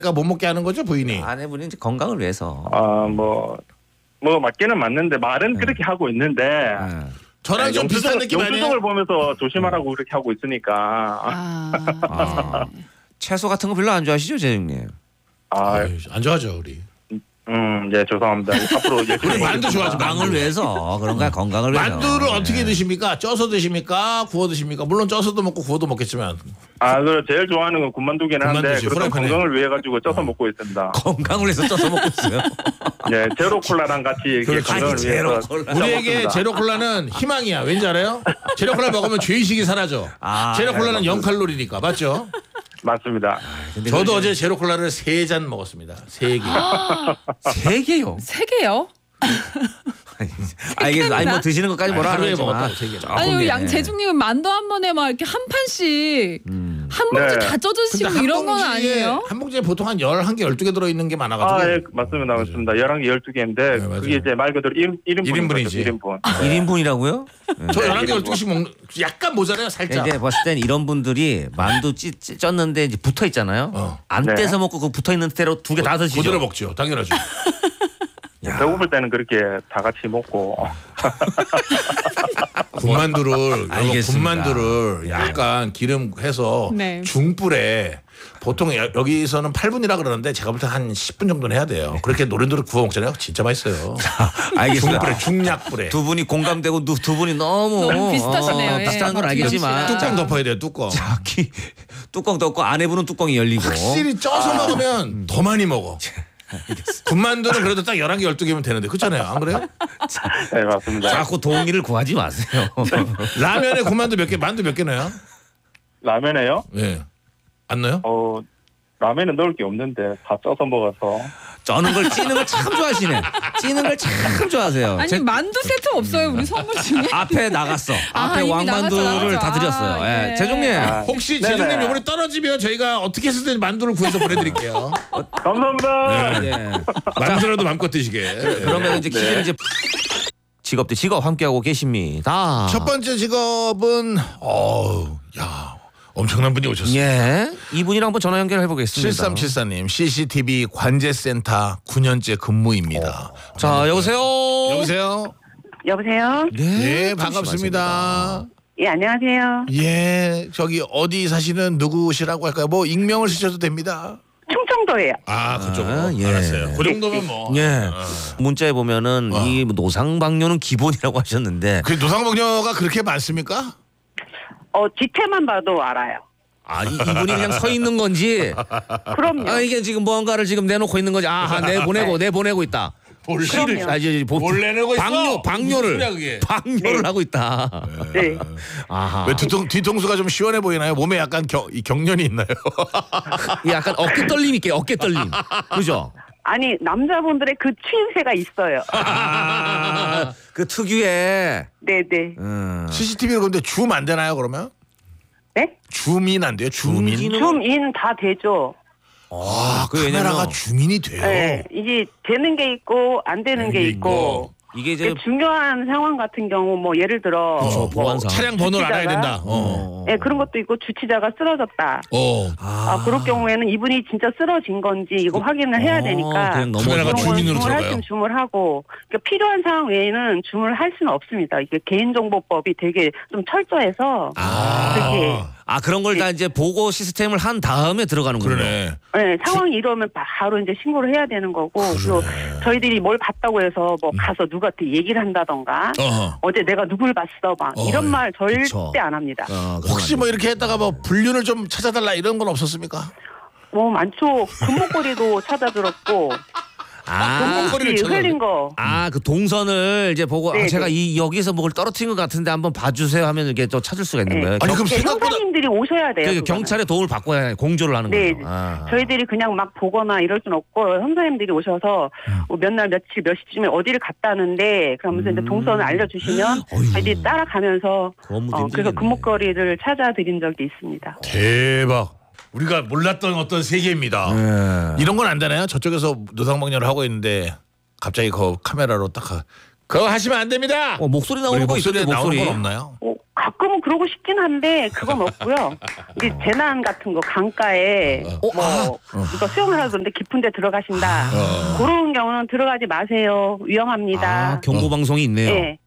못 먹게 하는 거죠, 부인이? 아내분이 이제 건강을 위해서. 뭐 맞기는 맞는데 말은 그렇게 하고 있는데 저랑 좀 비슷한 느낌 아니에요? 영수증을 보면서 조심하라고 그렇게 하고 있으니까. 채소 같은 거 별로 안 좋아하시죠, 재중님? 아유, 안 좋아하죠, 우리. 네, 죄송합니다. 앞으로 이제 우리 만두 좋아하죠. 건강을 위해서 그런 거야, 건강을 위해서. 만두를 어떻게 드십니까? 쪄서 드십니까? 구워 드십니까? 물론 쪄서도 먹고 구워도 먹겠지만. 그 제일 좋아하는 건 군만두긴 한데 군만두지, 그래도 프라이팬에. 건강을 위해 가지고 쪄서 먹고 있습니다. 건강을 위해서 쪄서 먹고 있어요. 네, 제로 콜라랑 같이 이렇게 그렇지. 건강을 아니, 위해서 제로 콜라. 우리에게 제로 콜라는 희망이야. 왠지 알아요? 제로 콜라 먹으면 죄의식이 사라져. 제로 콜라는 0칼로리니까. 맞죠? 맞습니다. 저도 어제 제로 콜라를 3잔 먹었습니다. 3개. 3개요? 3개요? 알겠어. 아니 뭐 드시는 것까지 뭐라 하루에 하지만. 먹었다고 3개. 아니 양재중님은 만두 한 번에 막 이렇게 한 판씩 한 봉지 네. 다 쪄주시고 이런 건 아니에요? 한 봉지에 보통 한 11개, 12개 들어있는 게 많아가지고. 예, 맞습니다. 맞습니다. 11개, 12개인데 네, 맞아요. 그게 이제 말 그대로 1인분이지. 1인분이지. 1인분이라고요? 저 11개, 12개씩 먹는 약간 모자라요, 살짝. 이제 봤을 땐 이런 분들이 만두 쪘는데 이제 붙어 있잖아요. 안 네. 떼서 먹고 그 붙어 있는 대로 2개 다 드시죠. 그대로 먹죠. 당연하죠. 배고플 때는 그렇게 다 같이 먹고. 군만두를 알겠습니다. 군만두를 약간 기름 해서 네. 중불에 보통 여기서는 8분이라 그러는데 제가 볼 때 한 10분 정도는 해야 돼요. 그렇게 노릇노릇 구워 먹잖아요. 진짜 맛있어요. 알겠습니다. 중불에 중약불에. 두 분이 공감되고 두 분이 너무 비슷하시네요. 예. 비슷한 건 알겠지만 뚜껑 덮어야 돼요. 뚜껑. 뚜껑 덮고 아내분은 뚜껑이 열리고. 확실히 쪄서 먹으면 더 많이 먹어. 군만두는 그래도 딱 11개, 12개면 되는데 그렇잖아요. 안 그래요? 네, 맞습니다. 자꾸 동의를 구하지 마세요. 라면에 군만두 몇 개, 만두 몇 개 넣어요? 라면에요? 네. 안 넣어요? 라면은 넣을 게 없는데 다 쪄서 먹어서. 쪄는 걸 찌는 걸 참 좋아하시네. 찌는 걸 참 좋아하세요. 아니 만두 세트 없어요 우리 선물 중에? 앞에 나갔어. 앞에 이미 왕만두를 나갔죠. 다 드렸어요. 네. 예. 재종님. 혹시 네네. 재중님 이번에 떨어지면 저희가 어떻게 해서든 만두를 구해서 보내드릴게요. 감사합니다. 예. 만두라도 마음껏 드시게. 그러면 이제 퀴즈는 이제 직업 함께하고 계십니다. 첫 번째 직업은 야 엄청난 분이 오셨어요. 예. 이분이랑 한번 전화 연결해 보겠습니다. 7374님 CCTV 관제센터 9년째 근무입니다. 자, 여보세요. 여보세요. 여보세요? 네 반갑습니다. 예, 안녕하세요. 예 저기 어디 사시는 누구시라고 할까요? 뭐 익명을 쓰셔도 됩니다. 충청도예요. 그쪽으로 예. 알았어요. 그 정도면 뭐. 예. 문자에 보면은 이 노상방뇨는 기본이라고 하셨는데 그 노상방뇨가 그렇게 많습니까? 지체만 봐도 알아요. 이분이 그냥 서 있는 건지 그럼요. 이게 지금 뭔가를 지금 내놓고 있는 건지 내보내고 있다. 볼시를 뭘 내놓고 있어? 방뇨를 무슨 소리야, 그게? 방뇨를 하고 있다. 네. 아하. 왜 뒤통수가 좀 시원해 보이나요? 몸에 약간 경련이 있나요? 약간 어깨 떨림 있게 어깨 떨림. 그죠? 아니, 남자분들의 그 추임새가 있어요. 그 특유의 네네. CCTV를 근데 줌 안 되나요 그러면? 네? 줌인 안 돼요? 줌인? 줌인 다 되죠. 카메라가 줌인이 돼요. 네. 이게 되는 게 있고, 안 되는 게 있고. 이게 이제 중요한 상황 같은 경우, 뭐, 예를 들어. 그렇죠, 보안상. 차량 번호를 알아야 된다. 네, 그런 것도 있고, 주치자가 쓰러졌다. 그럴 경우에는 이분이 진짜 쓰러진 건지 이거 확인을 해야 되니까. 그냥 카메라가 그런 건 줌인으로 줌을 할 들어가요. 수는 줌을 하고 그러니까 필요한 상황 외에는 줌을 할 수는 없습니다. 이게 개인정보법이 되게 좀 철저해서 그게 그런 걸 다 이제 보고 시스템을 한 다음에 들어가는군요. 그러네. 네, 상황이 이러면 바로 이제 신고를 해야 되는 거고 또 저희들이 뭘 봤다고 해서 뭐 가서 누구한테 얘기를 한다던가 어제 내가 누굴 봤어 막 이런 말 절대 그쵸. 안 합니다. 혹시 뭐 이렇게 했다가 뭐 불륜을 좀 찾아달라 이런 건 없었습니까? 뭐 많죠. 금목걸이도 찾아들었고 금목걸이 흘린 거. 그 동선을 이제 보고 네, 제가 네. 여기서 뭘 떨어뜨린 것 같은데 한번 봐주세요 하면 이렇게 또 찾을 수가 있는 네. 거예요. 아니 그럼 네, 생각보다 형사님들이 오셔야 돼요. 그러니까 그거는. 경찰의 도움을 받고야 공조를 하는 네, 거죠. 저희들이 그냥 막 보거나 이럴 순 없고 형사님들이 오셔서 몇 날 며칠 몇 시쯤에 어디를 갔다는데 그러면서 이제 동선을 알려주시면 저희들이 따라가면서 그건 뭐 그래서 힘들겠네. 금목걸이를 찾아드린 적이 있습니다. 대박. 우리가 몰랐던 어떤 세계입니다. 이런 건 안 되나요? 저쪽에서 노상방뇨를 하고 있는데 갑자기 그 카메라로 딱 그거 하시면 안 됩니다. 목소리 나오는 거 목소리에 있어요. 나오는 목소리. 건 없나요? 가끔은 그러고 싶긴 한데 그건 없고요. 이제 재난 같은 거 강가에 뭐 누가 수영을 하고 그런데 깊은 데 들어가신다. 그런 경우는 들어가지 마세요. 위험합니다. 경고 방송이 있네요. 네.